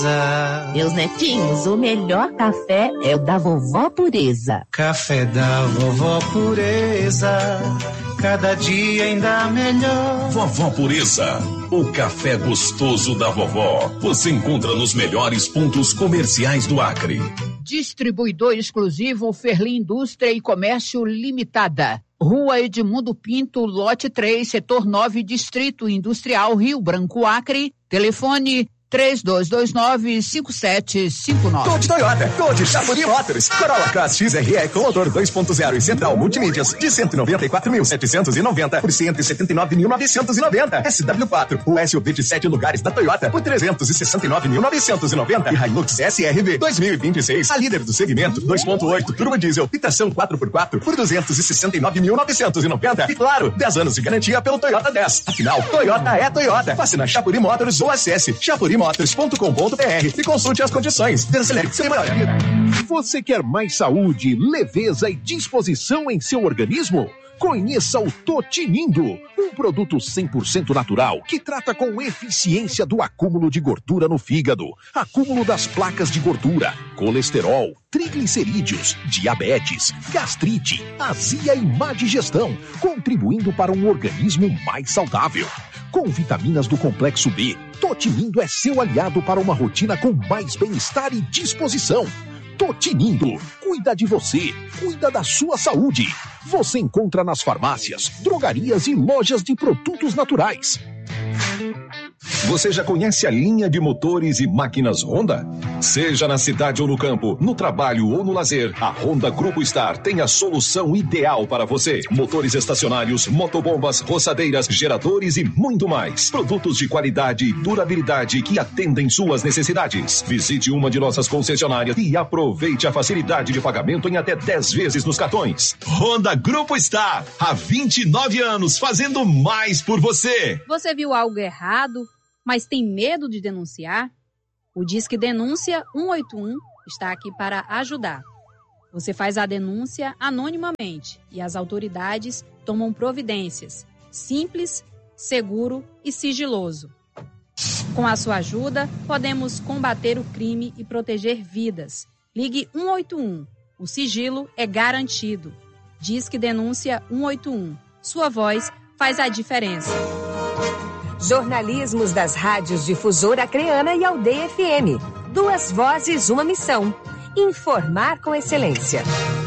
Meus netinhos, o melhor café é o da Vovó Pureza. Café da Vovó Pureza, cada dia ainda melhor. Vovó Pureza, o café gostoso da vovó. Você encontra nos melhores pontos comerciais do Acre. Distribuidor exclusivo Ferli Indústria e Comércio Limitada. Rua Edmundo Pinto, lote 3, setor 9, Distrito Industrial, Rio Branco, Acre. Telefone 3229-5759. Tô de Toyota, tô de Chapuri Motors. Corolla Cross XRE com motor 2.0 e central multimídias de 194.790 por 179.990. SW4, o SUV de 7 lugares da Toyota por 369.990. E Hilux SRV 2026, a líder do segmento 2.8 turbo diesel, tração 4x4 por 269.990. E claro, 10 anos de garantia pelo Toyota 10. Afinal, Toyota é Toyota. Passe na Chapuri Motors ou acesse chapurimotors.com.br e consulte as condições. Você quer mais saúde, leveza e disposição em seu organismo? Conheça o Totinindo, um produto 100% natural que trata com eficiência do acúmulo de gordura no fígado, acúmulo das placas de gordura, colesterol, triglicerídeos, diabetes, gastrite, azia e má digestão, contribuindo para um organismo mais saudável. Com vitaminas do complexo B, Totinindo é seu aliado para uma rotina com mais bem-estar e disposição. Totinindo, cuida de você, cuida da sua saúde. Você encontra nas farmácias, drogarias e lojas de produtos naturais. Você já conhece a linha de motores e máquinas Honda? Seja na cidade ou no campo, no trabalho ou no lazer, a Honda Grupo Star tem a solução ideal para você. Motores estacionários, motobombas, roçadeiras, geradores e muito mais. Produtos de qualidade e durabilidade que atendem suas necessidades. Visite uma de nossas concessionárias e aproveite a facilidade de pagamento em até 10 vezes nos cartões. Honda Grupo Star, há 29 anos fazendo mais por você. Você viu algo errado, mas tem medo de denunciar? O Disque Denúncia 181 está aqui para ajudar. Você faz a denúncia anonimamente e as autoridades tomam providências. Simples, seguro e sigiloso. Com a sua ajuda, podemos combater o crime e proteger vidas. Ligue 181. O sigilo é garantido. Disque Denúncia 181. Sua voz faz a diferença. Jornalismos das rádios Difusora Acreana e Aldeia FM. 2 vozes, uma missão. Informar com excelência.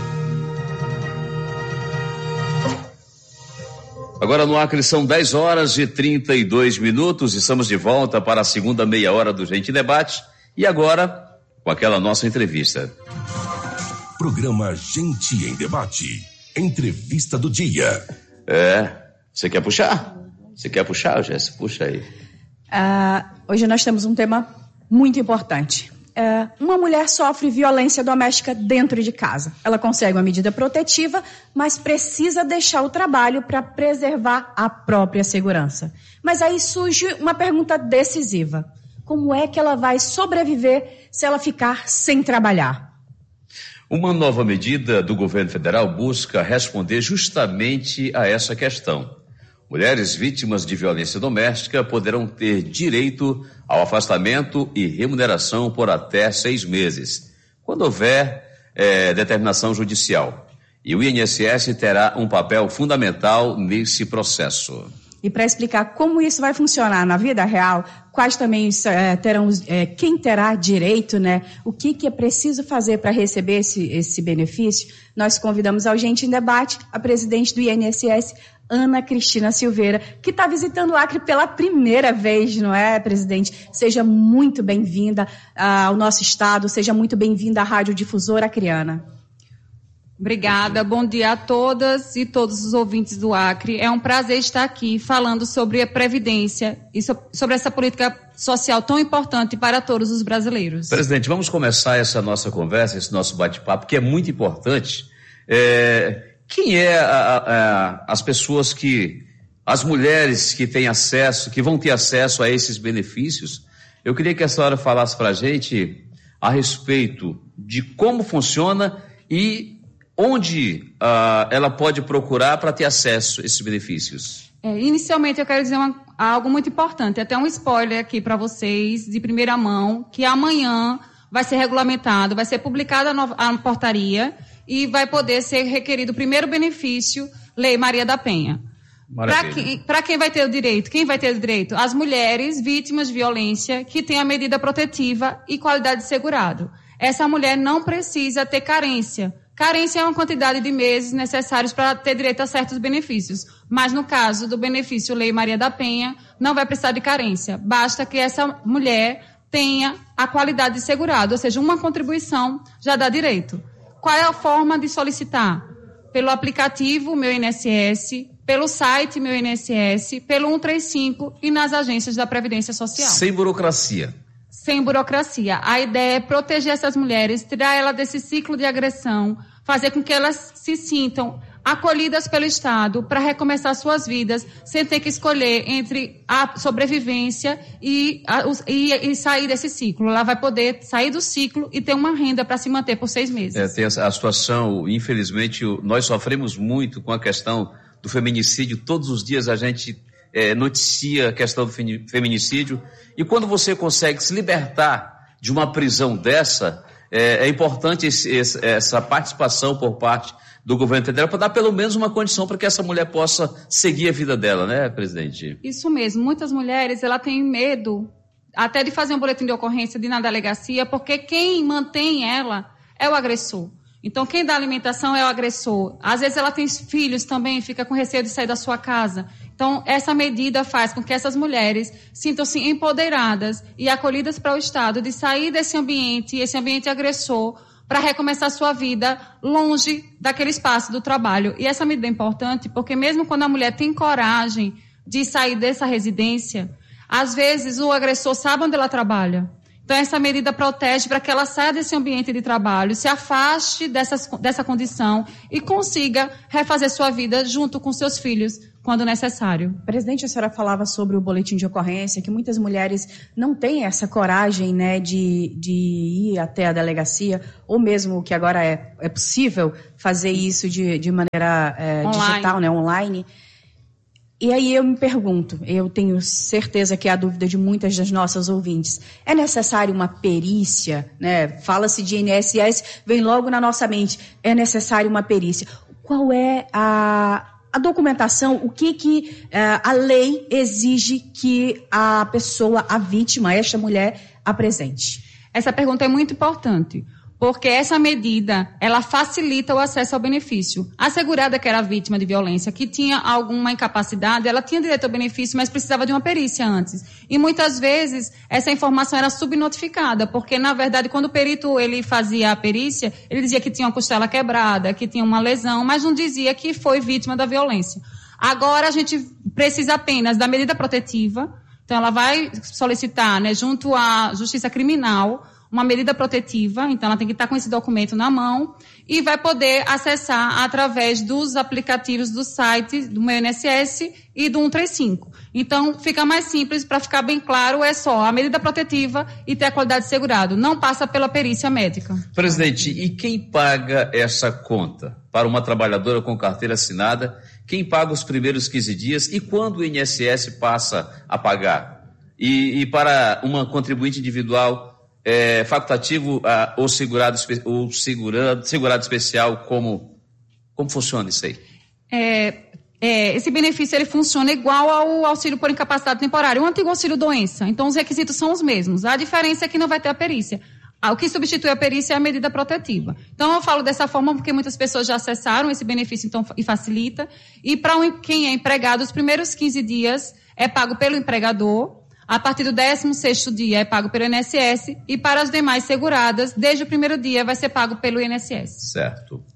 Agora no Acre são 10 horas e 32 minutos. Estamos de volta para a segunda meia hora do Gente Debate. E agora, com aquela nossa entrevista. Programa Gente em Debate. Entrevista do dia. Você quer puxar? Você quer puxar, Jéssica? Puxa aí. Hoje nós temos um tema muito importante. Uma mulher sofre violência doméstica dentro de casa. Ela consegue uma medida protetiva, mas precisa deixar o trabalho para preservar a própria segurança. Mas aí surge uma pergunta decisiva. Como é que ela vai sobreviver se ela ficar sem trabalhar? Uma nova medida do governo federal busca responder justamente a essa questão. Mulheres vítimas de violência doméstica poderão ter direito ao afastamento e remuneração por até 6 meses, quando houver determinação judicial. E o INSS terá um papel fundamental nesse processo. E para explicar como isso vai funcionar na vida real, quais também terão, quem terá direito, né? O que é preciso fazer para receber esse benefício, nós convidamos ao Gente em Debate a presidente do INSS, Ana Cristina Silveira, que está visitando o Acre pela primeira vez, não é, presidente? Seja muito bem-vinda ao nosso estado, seja muito bem-vinda à Rádio Difusora Acreana. Obrigada, bom dia a todas e todos os ouvintes do Acre. É um prazer estar aqui falando sobre a Previdência e sobre essa política social tão importante para todos os brasileiros. Presidente, vamos começar essa nossa conversa, esse nosso bate-papo, que é muito importante. Quem as pessoas as mulheres que têm acesso, que vão ter acesso a esses benefícios? Eu queria que a senhora falasse para a gente a respeito de como funciona e onde ela pode procurar para ter acesso a esses benefícios. Inicialmente, eu quero dizer algo muito importante, até um spoiler aqui para vocês, de primeira mão, que amanhã vai ser regulamentado, vai ser publicada a portaria e vai poder ser requerido o primeiro benefício, Lei Maria da Penha. Para quem vai ter o direito? Quem vai ter o direito? As mulheres vítimas de violência que têm a medida protetiva e qualidade de segurado. Essa mulher não precisa ter carência. Carência é uma quantidade de meses necessários para ter direito a certos benefícios. Mas no caso do benefício Lei Maria da Penha, não vai precisar de carência. Basta que essa mulher tenha a qualidade de segurado, ou seja, uma contribuição já dá direito. Qual é a forma de solicitar? Pelo aplicativo Meu INSS, pelo site Meu INSS, pelo 135 e nas agências da Previdência Social. Sem burocracia. Sem burocracia. A ideia é proteger essas mulheres, tirar elas desse ciclo de agressão, fazer com que elas se sintam acolhidas pelo Estado para recomeçar suas vidas, sem ter que escolher entre a sobrevivência e sair desse ciclo. Ela vai poder sair do ciclo e ter uma renda para se manter por 6 meses. Tem a situação, infelizmente, nós sofremos muito com a questão do feminicídio. Todos os dias a gente noticia a questão do feminicídio. E quando você consegue se libertar de uma prisão dessa, é importante essa participação por parte do governo federal para dar pelo menos uma condição para que essa mulher possa seguir a vida dela, né, presidente? Isso mesmo. Muitas mulheres, ela têm medo até de fazer um boletim de ocorrência de ir na delegacia, porque quem mantém ela é o agressor. Então, quem dá alimentação é o agressor. Às vezes ela tem filhos também, fica com receio de sair da sua casa. Então, essa medida faz com que essas mulheres sintam-se empoderadas e acolhidas para o Estado de sair desse ambiente, esse ambiente agressor, para recomeçar sua vida longe daquele espaço do trabalho. E essa medida é importante porque mesmo quando a mulher tem coragem de sair dessa residência, às vezes o agressor sabe onde ela trabalha. Então essa medida protege para que ela saia desse ambiente de trabalho, se afaste dessa condição e consiga refazer sua vida junto com seus filhos, quando necessário. Presidente, a senhora falava sobre o boletim de ocorrência, que muitas mulheres não têm essa coragem, né, de ir até a delegacia, ou mesmo que agora é possível fazer isso de maneira digital, né, online. E aí eu me pergunto, eu tenho certeza que é a dúvida de muitas das nossas ouvintes, é necessário uma perícia, né? Fala-se de INSS, vem logo na nossa mente, é necessário uma perícia. Qual é a documentação, o que a lei exige que a pessoa, a vítima, esta mulher, apresente? Essa pergunta é muito importante, porque essa medida, ela facilita o acesso ao benefício. A segurada que era vítima de violência, que tinha alguma incapacidade, ela tinha direito ao benefício, mas precisava de uma perícia antes. E muitas vezes, essa informação era subnotificada, porque, na verdade, quando o perito ele fazia a perícia, ele dizia que tinha uma costela quebrada, que tinha uma lesão, mas não dizia que foi vítima da violência. Agora, a gente precisa apenas da medida protetiva, então ela vai solicitar, né, junto à Justiça Criminal, uma medida protetiva, então ela tem que estar com esse documento na mão e vai poder acessar através dos aplicativos do site do Meu INSS e do 135. Então, fica mais simples, para ficar bem claro, é só a medida protetiva e ter a qualidade de segurado. Não passa pela perícia médica. Presidente, e quem paga essa conta? Para uma trabalhadora com carteira assinada, quem paga os primeiros 15 dias e quando o INSS passa a pagar? E para uma contribuinte individual, facultativo ou segurado especial, como funciona isso aí? Esse benefício ele funciona igual ao auxílio por incapacidade temporária, o antigo auxílio doença. Então os requisitos são os mesmos. A diferença é que não vai ter a perícia. O que substitui a perícia é a medida protetiva. Então eu falo dessa forma porque muitas pessoas já acessaram esse benefício então, e facilita. E para quem é empregado, os primeiros 15 dias é pago pelo empregador. A partir do 16º dia é pago pelo INSS e para as demais seguradas, desde o primeiro dia vai ser pago pelo INSS. Certo.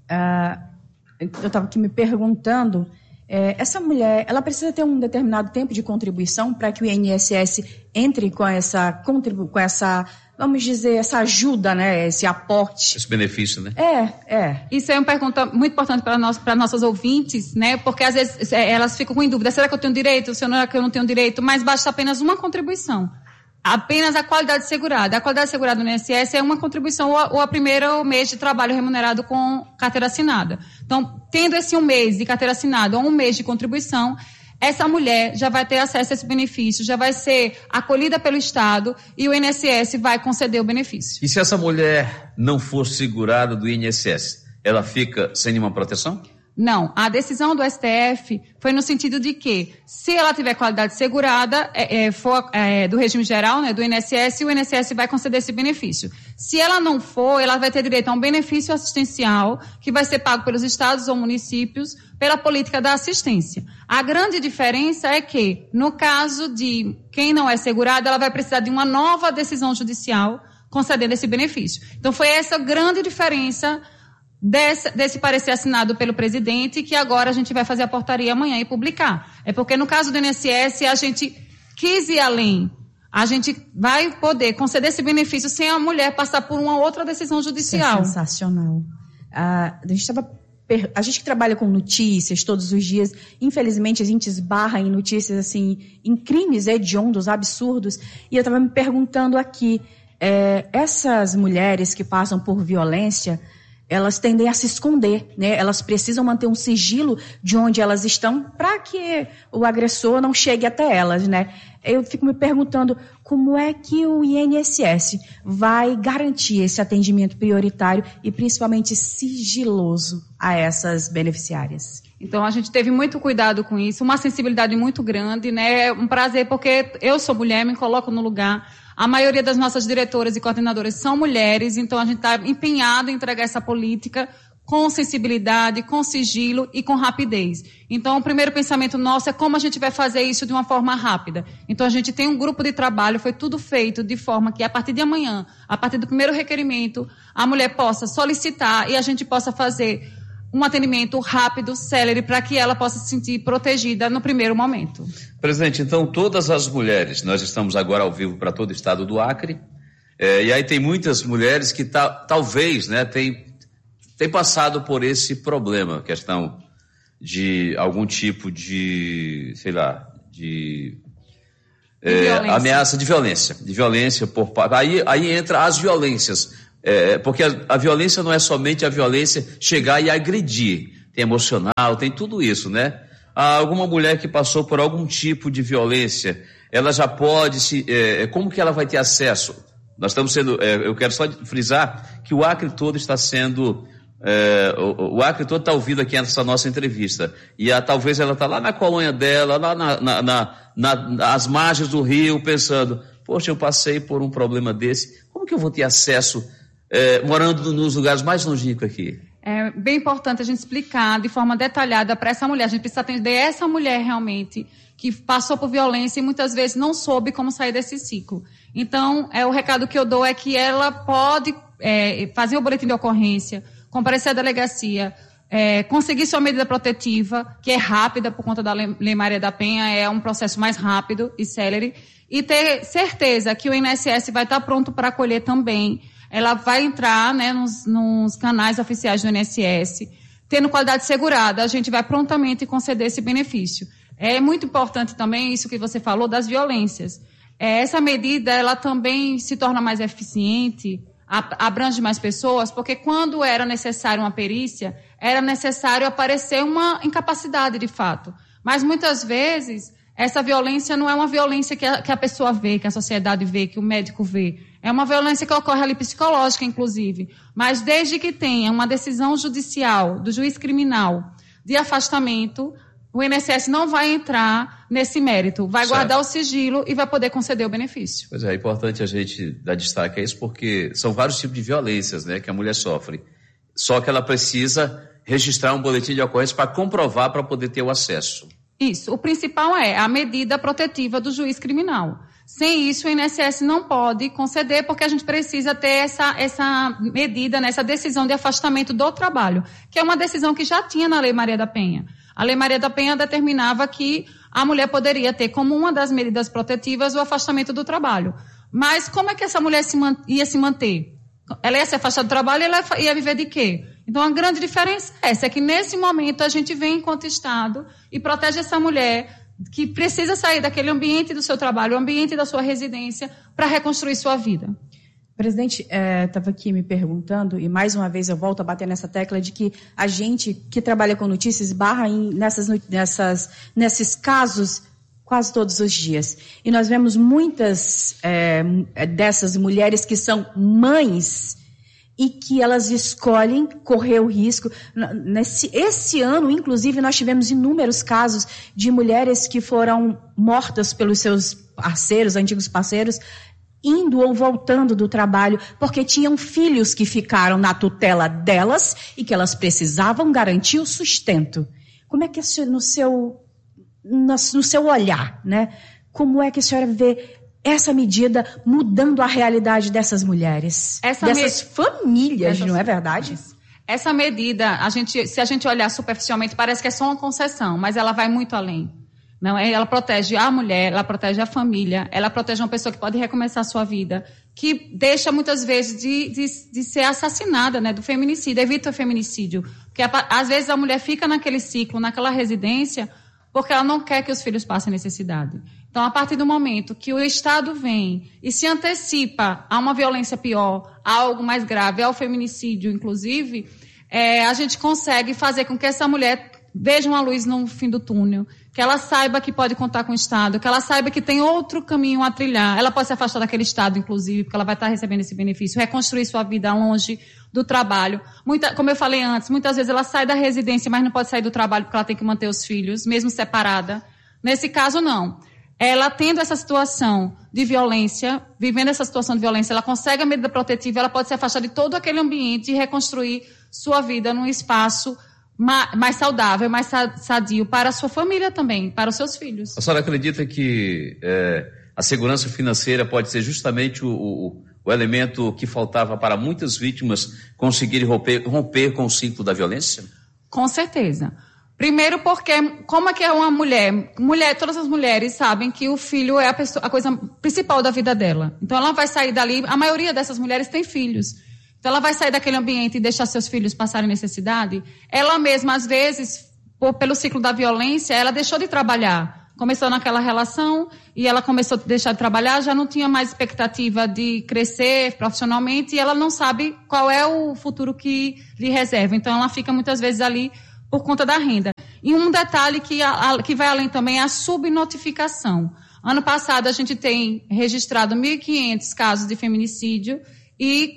Eu estava aqui me perguntando, essa mulher, ela precisa ter um determinado tempo de contribuição para que o INSS entre com essa, vamos dizer, essa ajuda, né, esse aporte. Esse benefício, né? Isso é uma pergunta muito importante para nossas ouvintes, né, porque às vezes elas ficam com dúvida, será que eu tenho direito, será que eu não tenho direito, mas basta apenas uma contribuição. Apenas a qualidade segurada. A qualidade segurada no INSS é uma contribuição ou a primeiro mês de trabalho remunerado com carteira assinada. Então, tendo esse um mês de carteira assinada ou um mês de contribuição, essa mulher já vai ter acesso a esse benefício, já vai ser acolhida pelo Estado e o INSS vai conceder o benefício. E se essa mulher não for segurada do INSS, ela fica sem nenhuma proteção? Não, a decisão do STF foi no sentido de que, se ela tiver qualidade segurada, do regime geral, né, do INSS, o INSS vai conceder esse benefício. Se ela não for, ela vai ter direito a um benefício assistencial que vai ser pago pelos estados ou municípios pela política da assistência. A grande diferença é que, no caso de quem não é segurado, ela vai precisar de uma nova decisão judicial concedendo esse benefício. Então, foi essa grande diferença desse parecer assinado pelo presidente, que agora a gente vai fazer a portaria amanhã e publicar. É porque no caso do INSS a gente quis ir além. A gente vai poder conceder esse benefício sem a mulher passar por uma outra decisão judicial. Isso é sensacional. A gente que trabalha com notícias todos os dias, infelizmente a gente esbarra em notícias assim, em crimes hediondos, absurdos, e eu estava me perguntando aqui, essas mulheres que passam por violência, elas tendem a se esconder, né? Elas precisam manter um sigilo de onde elas estão para que o agressor não chegue até elas, né? Eu fico me perguntando como é que o INSS vai garantir esse atendimento prioritário e principalmente sigiloso a essas beneficiárias. Então, a gente teve muito cuidado com isso, uma sensibilidade muito grande, né? É um prazer, porque eu sou mulher, me coloco no lugar. A maioria das nossas diretoras e coordenadoras são mulheres, então a gente está empenhado em entregar essa política com sensibilidade, com sigilo e com rapidez. Então, o primeiro pensamento nosso é como a gente vai fazer isso de uma forma rápida. Então, a gente tem um grupo de trabalho, foi tudo feito de forma que, a partir de amanhã, a partir do primeiro requerimento, a mulher possa solicitar e a gente possa fazer um atendimento rápido, célere, para que ela possa se sentir protegida no primeiro momento. Presidente, então todas as mulheres, nós estamos agora ao vivo para todo o estado do Acre, e aí tem muitas mulheres que talvez, né, tem passado por esse problema, questão de algum tipo de, sei lá, de ameaça de violência por parte. Aí entra as violências. Porque a violência não é somente a violência chegar e agredir, tem emocional, tem tudo isso, né? Alguma mulher que passou por algum tipo de violência, ela já pode como que ela vai ter acesso? Nós estamos sendo, eu quero só frisar que o Acre todo está sendo, o Acre todo está ouvindo aqui essa nossa entrevista, e talvez ela está lá na colônia dela, lá nas margens do rio, pensando, poxa, eu passei por um problema desse, como que eu vou ter acesso morando nos lugares mais longínquos aqui? É bem importante a gente explicar de forma detalhada para essa mulher. A gente precisa atender essa mulher realmente que passou por violência e muitas vezes não soube como sair desse ciclo. Então, o recado que eu dou é que ela pode fazer o boletim de ocorrência, comparecer à delegacia, conseguir sua medida protetiva, que é rápida por conta da Lei Maria da Penha, é um processo mais rápido e célere, e ter certeza que o INSS vai estar pronto para acolher também. Ela vai entrar, né, nos canais oficiais do INSS, tendo qualidade segurada, a gente vai prontamente conceder esse benefício. É muito importante também isso que você falou das violências. Essa medida, ela também se torna mais eficiente, abrange mais pessoas, porque quando era necessário uma perícia, era necessário aparecer uma incapacidade de fato. Mas muitas vezes, essa violência não é uma violência que a pessoa vê, que a sociedade vê, que o médico vê. É uma violência que ocorre ali psicológica, inclusive. Mas desde que tenha uma decisão judicial, do juiz criminal, de afastamento, o INSS não vai entrar nesse mérito. Vai guardar o sigilo e vai poder conceder o benefício. Pois é importante a gente dar destaque a isso, porque são vários tipos de violências, né, que a mulher sofre. Só que ela precisa registrar um boletim de ocorrência para comprovar, para poder ter o acesso. Isso. O principal é a medida protetiva do juiz criminal. Sem isso, o INSS não pode conceder, porque a gente precisa ter essa medida, essa decisão de afastamento do trabalho, que é uma decisão que já tinha na Lei Maria da Penha. A Lei Maria da Penha determinava que a mulher poderia ter como uma das medidas protetivas o afastamento do trabalho. Mas como é que essa mulher ia se manter? Ela ia se afastar do trabalho e ela ia viver de quê? Então, a grande diferença é essa, é que nesse momento a gente vem enquanto Estado e protege essa mulher que precisa sair daquele ambiente do seu trabalho, o ambiente da sua residência, para reconstruir sua vida. Presidente, estava aqui me perguntando, e mais uma vez eu volto a bater nessa tecla de que a gente que trabalha com notícias esbarra nesses casos quase todos os dias. E nós vemos muitas dessas mulheres que são mães e que elas escolhem correr o risco. Esse ano, inclusive, nós tivemos inúmeros casos de mulheres que foram mortas pelos seus parceiros, antigos parceiros, indo ou voltando do trabalho, porque tinham filhos que ficaram na tutela delas e que elas precisavam garantir o sustento. Como é que no seu olhar, né? Como é que a senhora vê essa medida mudando a realidade dessas mulheres, dessas famílias, não é verdade? Essa medida, se a gente olhar superficialmente, parece que é só uma concessão, mas ela vai muito além. Não, ela protege a mulher, ela protege a família, ela protege uma pessoa que pode recomeçar a sua vida, que deixa muitas vezes de ser assassinada, né, do feminicídio, evita o feminicídio. Porque às vezes a mulher fica naquele ciclo, naquela residência, porque ela não quer que os filhos passem necessidade. Então, a partir do momento que o Estado vem e se antecipa a uma violência pior, a algo mais grave, ao feminicídio, inclusive, a gente consegue fazer com que essa mulher veja uma luz no fim do túnel, que ela saiba que pode contar com o Estado, que ela saiba que tem outro caminho a trilhar. Ela pode se afastar daquele Estado, inclusive, porque ela vai estar recebendo esse benefício, reconstruir sua vida longe do trabalho. Como eu falei antes, muitas vezes ela sai da residência, mas não pode sair do trabalho porque ela tem que manter os filhos, mesmo separada. Nesse caso, não. Ela tendo essa situação de violência, vivendo essa situação de violência, ela consegue a medida protetiva, ela pode se afastar de todo aquele ambiente e reconstruir sua vida num espaço mais saudável, mais sadio para a sua família também, para os seus filhos. A senhora acredita que a segurança financeira pode ser justamente o elemento que faltava para muitas vítimas conseguirem romper com o ciclo da violência? Com certeza. Primeiro porque, como é que é uma mulher, todas as mulheres sabem que o filho é a coisa principal da vida dela. Então ela vai sair dali, a maioria dessas mulheres tem filhos. Então ela vai sair daquele ambiente e deixar seus filhos passarem necessidade. Ela mesma, às vezes, pelo ciclo da violência, ela deixou de trabalhar. Começou naquela relação e ela começou a deixar de trabalhar, já não tinha mais expectativa de crescer profissionalmente e ela não sabe qual é o futuro que lhe reserva. Então ela fica muitas vezes ali por conta da renda. E um detalhe que vai além também é a subnotificação. Ano passado a gente tem registrado 1.500 casos de feminicídio e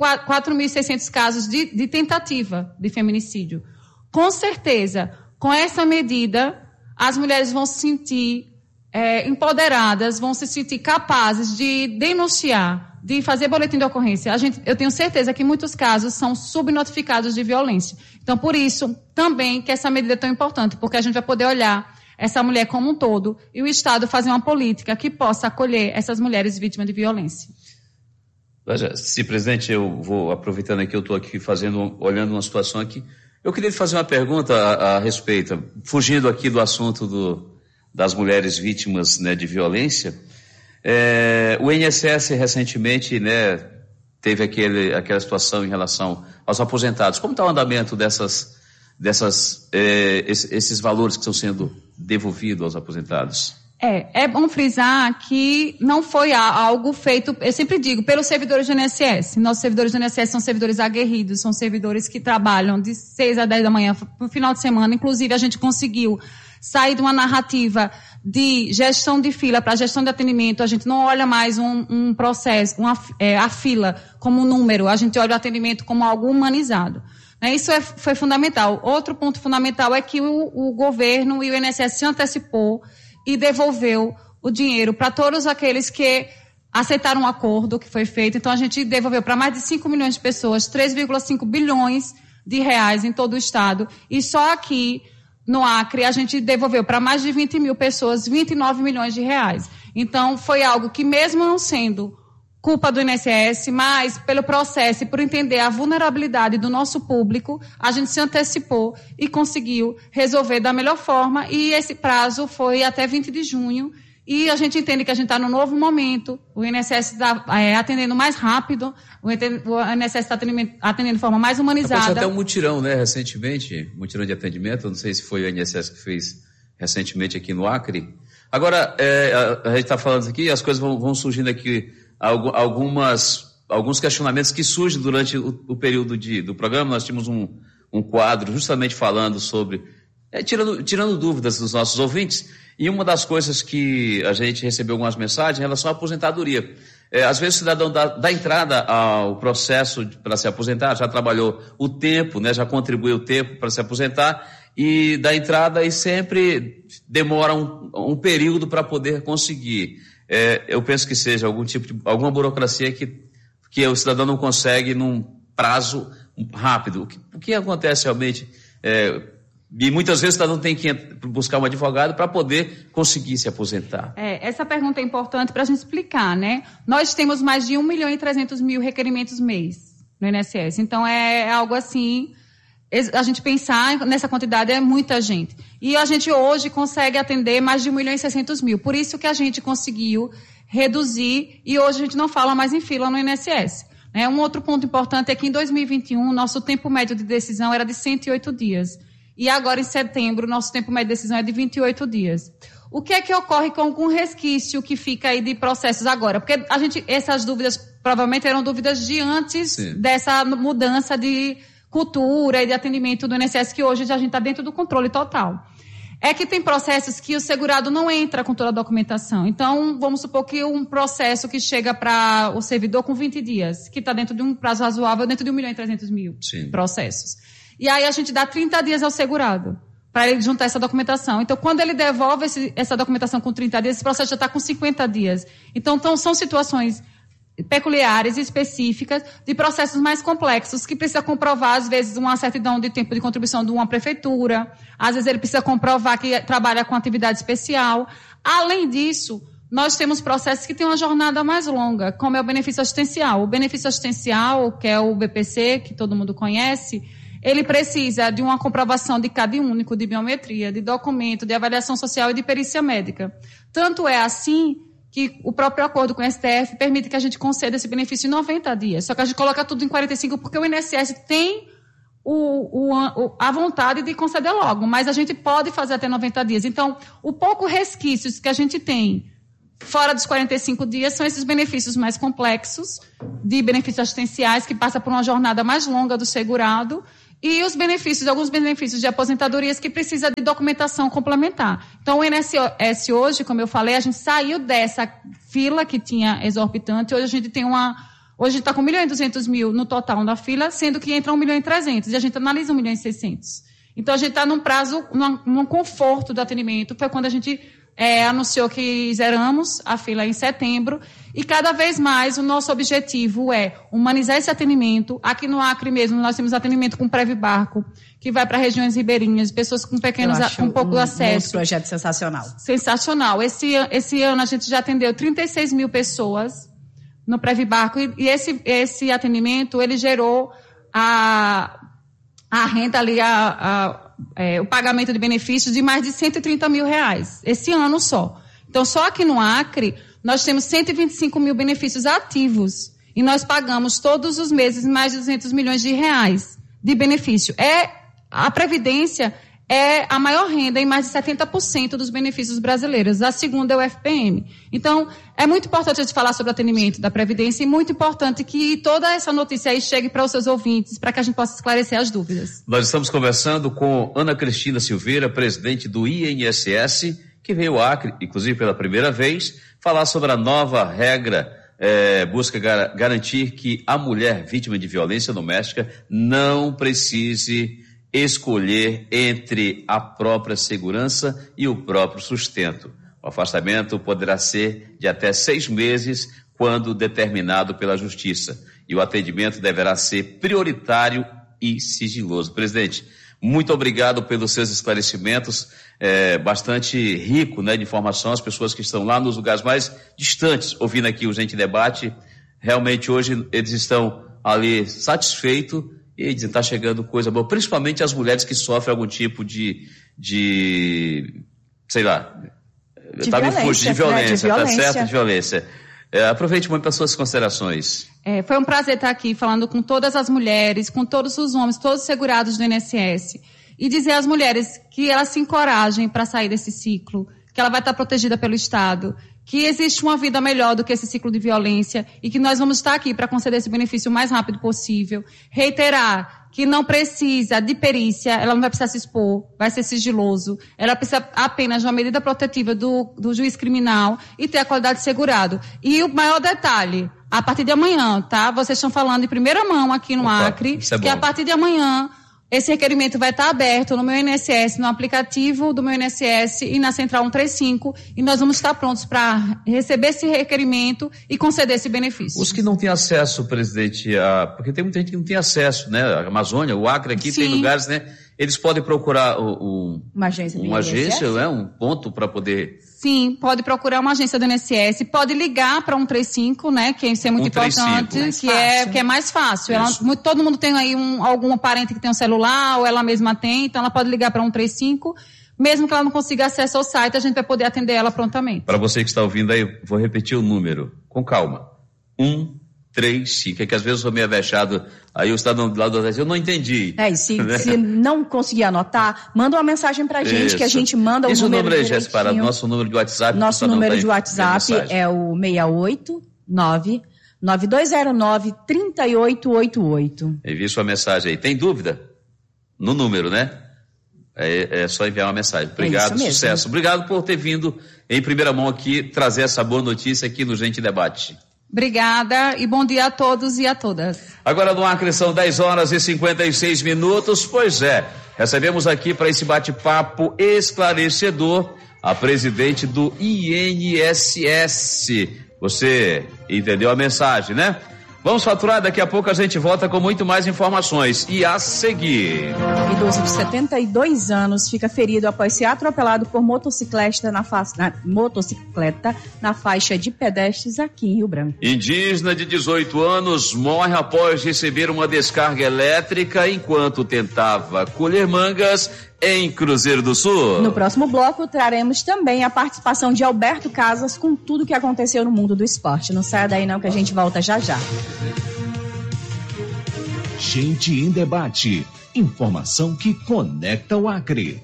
4.600 casos de tentativa de feminicídio. Com certeza, com essa medida, as mulheres vão se sentir empoderadas, vão se sentir capazes de denunciar, de fazer boletim de ocorrência. Eu tenho certeza que muitos casos são subnotificados de violência. Então, por isso, também que essa medida é tão importante, porque a gente vai poder olhar essa mulher como um todo e o Estado fazer uma política que possa acolher essas mulheres vítimas de violência. Veja, presidente, eu vou aproveitando aqui, eu estou aqui olhando uma situação aqui. Eu queria lhe fazer uma pergunta a respeito, fugindo aqui do assunto das mulheres vítimas, né, de violência. O INSS recentemente, né, teve aquela situação em relação aos aposentados. Como está o andamento esses valores que estão sendo devolvidos aos aposentados? É bom frisar que não foi algo feito, eu sempre digo, pelos servidores do INSS. Nossos servidores do INSS são servidores aguerridos, são servidores que trabalham de 6 a 10 da manhã no final de semana. Inclusive, a gente conseguiu sair de uma narrativa de gestão de fila para gestão de atendimento. A gente não olha mais um processo, a fila como um número, a gente olha o atendimento como algo humanizado. Isso foi fundamental. Outro ponto fundamental é que o governo e o INSS se antecipou e devolveu o dinheiro para todos aqueles que aceitaram o acordo que foi feito. Então, a gente devolveu para mais de 5 milhões de pessoas, 3,5 bilhões de reais em todo o estado. E só aqui, no Acre, a gente devolveu para mais de 20 mil pessoas 29 milhões de reais. Então, foi algo que, mesmo não sendo culpa do INSS, mas pelo processo e por entender a vulnerabilidade do nosso público, a gente se antecipou e conseguiu resolver da melhor forma, e esse prazo foi até 20 de junho, e a gente entende que a gente está num novo momento, o INSS está atendendo mais rápido, o INSS está atendendo de forma mais humanizada. Aconteceu até um mutirão, né, recentemente, mutirão de atendimento, não sei se foi o INSS que fez recentemente aqui no Acre. Agora, a gente está falando aqui, as coisas vão surgindo aqui, algumas alguns questionamentos que surgem durante o período do programa. Nós tínhamos um quadro justamente falando sobre, tirando dúvidas dos nossos ouvintes, e uma das coisas que a gente recebeu algumas mensagens em relação à aposentadoria. Às vezes o cidadão dá entrada ao processo para se aposentar, já trabalhou o tempo, né, já contribuiu o tempo para se aposentar, e dá entrada e sempre demora um período para poder conseguir. Eu penso que seja alguma burocracia que o cidadão não consegue num prazo rápido. O que acontece realmente? E muitas vezes o cidadão tem que buscar um advogado para poder conseguir se aposentar. Essa pergunta é importante para a gente explicar, né? Nós temos mais de 1.300.000 requerimentos mês no INSS. Então, é algo assim, a gente pensar nessa quantidade é muita gente. E a gente hoje consegue atender mais de 1.600.000. Por isso que a gente conseguiu reduzir e hoje a gente não fala mais em fila no INSS. Um outro ponto importante é que em 2021, nosso tempo médio de decisão era de 108 dias. E agora, em setembro, nosso tempo médio de decisão é de 28 dias. O que é que ocorre com algum resquício que fica aí de processos agora? Porque essas dúvidas provavelmente eram dúvidas de antes dessa mudança de cultura e de atendimento do INSS, que hoje a gente está dentro do controle total. É que tem processos que o segurado não entra com toda a documentação. Então, vamos supor que um processo que chega para o servidor com 20 dias, que está dentro de um prazo razoável, dentro de 1.300.000 processos. E aí a gente dá 30 dias ao segurado para ele juntar essa documentação. Então, quando ele devolve essa documentação com 30 dias, esse processo já está com 50 dias. Então, são situações peculiares e específicas de processos mais complexos que precisa comprovar, às vezes, uma certidão de tempo de contribuição de uma prefeitura. Às vezes, ele precisa comprovar que trabalha com atividade especial. Além disso, nós temos processos que têm uma jornada mais longa, como é o benefício assistencial. O benefício assistencial, que é o BPC, que todo mundo conhece, ele precisa de uma comprovação de CAD único, de biometria, de documento, de avaliação social e de perícia médica. Tanto é assim que o próprio acordo com o STF permite que a gente conceda esse benefício em 90 dias. Só que a gente coloca tudo em 45 porque o INSS tem a vontade de conceder logo, mas a gente pode fazer até 90 dias. Então, o pouco resquícios que a gente tem fora dos 45 dias são esses benefícios mais complexos, de benefícios assistenciais, que passa por uma jornada mais longa do segurado, e alguns benefícios de aposentadorias que precisa de documentação complementar. Então, o INSS hoje, como eu falei, a gente saiu dessa fila que tinha exorbitante. Hoje a gente tem hoje está com 1.200.000 no total na fila, sendo que entra 1.300.000, e a gente analisa 1.600.000. Então, a gente está num prazo, num conforto do atendimento. Foi quando a gente anunciou que zeramos a fila em setembro, e cada vez mais o nosso objetivo é humanizar esse atendimento. Aqui no Acre mesmo, nós temos atendimento com Previbarco, que vai para regiões ribeirinhas, pessoas com com pouco acesso. Um projeto sensacional. Sensacional. Esse ano a gente já atendeu 36.000 pessoas no Previbarco, e esse atendimento, ele gerou a renda ali, o pagamento de benefícios de mais de R$130 mil, esse ano só. Então, só aqui no Acre, nós temos 125 mil benefícios ativos, e nós pagamos todos os meses mais de R$200 milhões de benefício. A Previdência é a maior renda em mais de 70% dos benefícios brasileiros. A segunda é o FPM. Então, é muito importante a gente falar sobre o atendimento da Previdência, e muito importante que toda essa notícia aí chegue para os seus ouvintes, para que a gente possa esclarecer as dúvidas. Nós estamos conversando com Ana Cristina Silveira, presidente do INSS, que veio ao Acre, inclusive pela primeira vez, falar sobre a nova regra, busca garantir que a mulher vítima de violência doméstica não precise escolher entre a própria segurança e o próprio sustento. O afastamento poderá ser de até 6 meses, quando determinado pela Justiça, e o atendimento deverá ser prioritário e sigiloso. Presidente, muito obrigado pelos seus esclarecimentos, bastante rico, né, de informação. As pessoas que estão lá nos lugares mais distantes, ouvindo aqui o Gente Debate, realmente hoje eles estão ali satisfeitos e está chegando coisa boa, principalmente as mulheres que sofrem algum tipo de sei lá, de violência, tá certo? De violência. Aproveite muito para suas considerações. Foi um prazer estar aqui falando com todas as mulheres, com todos os homens, todos os segurados do INSS, e dizer às mulheres que elas se encorajem para sair desse ciclo, que ela vai estar protegida pelo Estado, que existe uma vida melhor do que esse ciclo de violência e que nós vamos estar aqui para conceder esse benefício o mais rápido possível. Reiterar que não precisa de perícia, ela não vai precisar se expor, vai ser sigiloso, ela precisa apenas de uma medida protetiva do juiz criminal e ter a qualidade de segurado. E o maior detalhe, a partir de amanhã, tá? Vocês estão falando em primeira mão aqui no Acre, que a partir de amanhã esse requerimento vai estar aberto no meu INSS, no aplicativo do meu INSS e na Central 135, e nós vamos estar prontos para receber esse requerimento e conceder esse benefício. Os que não têm acesso, presidente, porque tem muita gente que não tem acesso, né? A Amazônia, o Acre aqui, tem lugares, né? Eles podem procurar uma agência, né? Um ponto para poder... Sim, pode procurar uma agência do INSS, pode ligar para 135, né, que isso é muito importante, que é mais fácil. Todo mundo tem aí algum parente que tem um celular, ou ela mesma tem, então ela pode ligar para 135, mesmo que ela não consiga acesso ao site, a gente vai poder atender ela prontamente. Para você que está ouvindo aí, vou repetir o número, com calma. 135, é que às vezes eu sou meio avexado, aí o cidadão do lado do eu não entendi. Se não conseguir anotar, manda uma mensagem pra gente, que a gente manda o número aí, Jéssica, nosso número de WhatsApp. Nosso número de WhatsApp é o 689-9209-3888. Envie sua mensagem aí. Tem dúvida? No número, né? É só enviar uma mensagem. Obrigado, sucesso. Obrigado por ter vindo em primeira mão aqui, trazer essa boa notícia aqui no Gente Debate. Obrigada e bom dia a todos e a todas. Agora no Acre são 10h56. Pois é, recebemos aqui para esse bate-papo esclarecedor a presidente do INSS. Você entendeu a mensagem, né? Vamos faturar, daqui a pouco a gente volta com muito mais informações. E a seguir... Idoso de 72 anos fica ferido após ser atropelado por motocicleta na faixa de pedestres aqui em Rio Branco. Indígena de 18 anos morre após receber uma descarga elétrica enquanto tentava colher mangas em Cruzeiro do Sul. No próximo bloco traremos também a participação de Alberto Casas com tudo que aconteceu no mundo do esporte. Não saia daí não que a gente volta já já. Gente em Debate. Informação que conecta o Acre.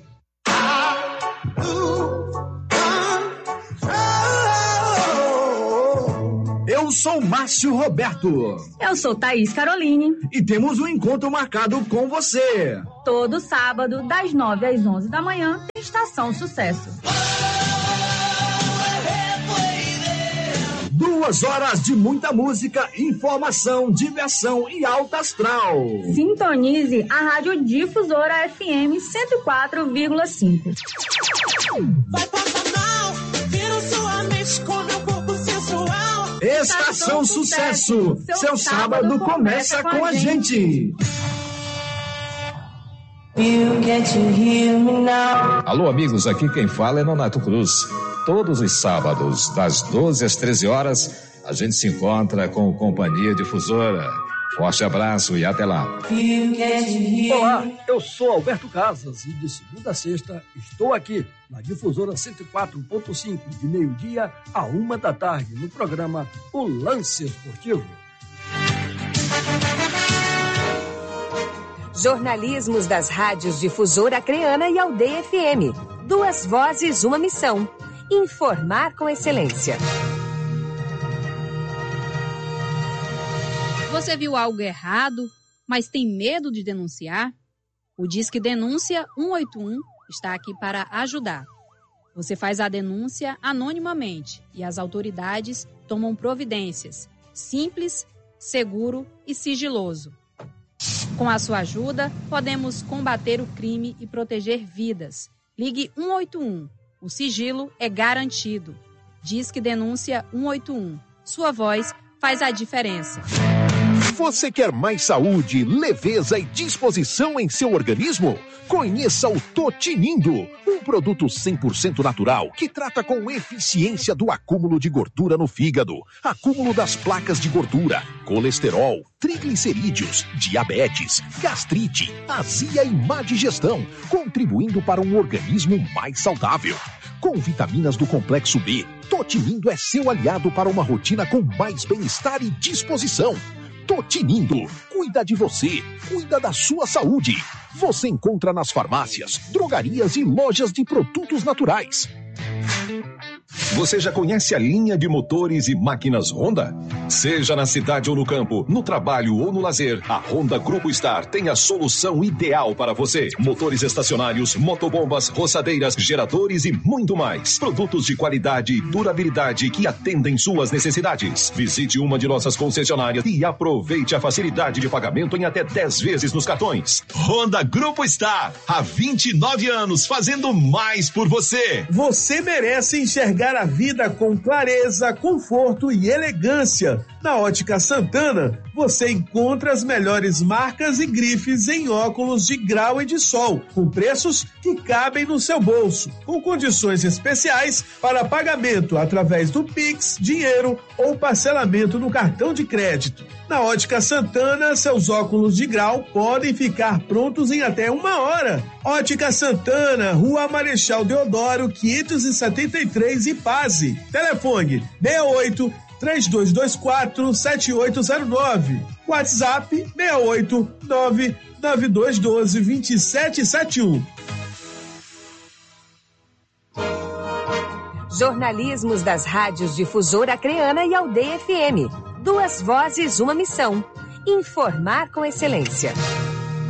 Eu sou Márcio Roberto. Eu sou Thaís Caroline. E temos um encontro marcado com você. Todo sábado, das 9 às 11 da manhã, tem Estação Sucesso. 2 horas de muita música, informação, diversão e alta astral. Sintonize a Rádio Difusora FM 104,5. Vai passar mal, vira sua mente com meu corpo sensual. Estação Sucesso, seu sábado começa com a gente. Alô, amigos, aqui quem fala é Nonato Cruz. Todos os sábados, das 12 às 13 horas, a gente se encontra com Companhia Difusora. Forte abraço e até lá. Olá, eu sou Alberto Casas e de segunda a sexta estou aqui na Difusora 104.5, de meio-dia a 1 da tarde, no programa O Lance Esportivo. Jornalismos das rádios Difusora Acreana e Aldeia FM. 2 vozes, uma missão. Informar com excelência. Você viu algo errado, mas tem medo de denunciar? O Disque Denúncia 181 está aqui para ajudar. Você faz a denúncia anonimamente e as autoridades tomam providências. Simples, seguro e sigiloso. Com a sua ajuda, podemos combater o crime e proteger vidas. Ligue 181. O sigilo é garantido. Disque Denúncia 181. Sua voz faz a diferença. Você quer mais saúde, leveza e disposição em seu organismo? Conheça o Totinindo, um produto 100% natural que trata com eficiência do acúmulo de gordura no fígado, acúmulo das placas de gordura, colesterol, triglicerídeos, diabetes, gastrite, azia e má digestão, contribuindo para um organismo mais saudável. Com vitaminas do complexo B, Totinindo é seu aliado para uma rotina com mais bem-estar e disposição. Totinindo, cuida de você, cuida da sua saúde. Você encontra nas farmácias, drogarias e lojas de produtos naturais. Você já conhece a linha de motores e máquinas Honda? Seja na cidade ou no campo, no trabalho ou no lazer, a Honda Grupo Star tem a solução ideal para você. Motores estacionários, motobombas, roçadeiras, geradores e muito mais. Produtos de qualidade e durabilidade que atendem suas necessidades. Visite uma de nossas concessionárias e aproveite a facilidade de pagamento em até 10 vezes nos cartões. Honda Grupo Star, há 29 anos fazendo mais por você. Você merece enxergar a vida com clareza, conforto e elegância. Na Ótica Santana, você encontra as melhores marcas e grifes em óculos de grau e de sol, com preços que cabem no seu bolso, com condições especiais para pagamento através do Pix, dinheiro ou parcelamento no cartão de crédito. Na Ótica Santana, seus óculos de grau podem ficar prontos em até 1 hora. Ótica Santana, Rua Marechal Deodoro, 573, Ipase. Telefone 68-3224-7809. WhatsApp 689-9212-2771. Jornalismos das rádios Difusora Acreana e Aldeia FM. 2 vozes, uma missão. Informar com excelência.